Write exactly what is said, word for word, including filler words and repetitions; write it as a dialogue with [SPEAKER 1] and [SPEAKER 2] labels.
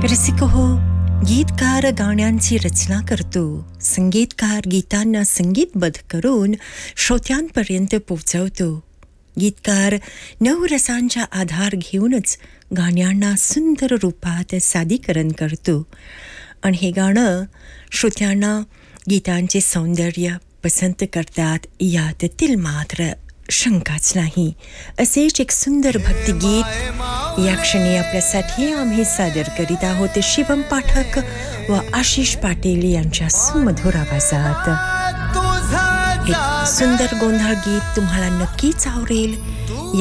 [SPEAKER 1] रसिक हो, गीतकार गाण्यांची रचना करतो, संगीतकार गीतांना संगीतबद्ध करून श्रोत्यांपर्यंत पोहोचवतो. गीतकार नऊ रसांचा आधार घेऊनच गाण्यांना सुंदर रूपात सादरीकरण करतो आणि हे गाणं श्रोत्यांना गीतांचे सौंदर्य पसंत करतात यातील मात्र शंकाच नाही. असेच एक सुंदर भक्तिगीत या क्षणी आपल्यासाठी आम्ही सादर करीत आहोत शिवम पाठक व आशिष पाटील यांच्या सुमधुर आवाजात. एक सुंदर गोंधळ गीत तुम्हाला नक्कीच आवडेल.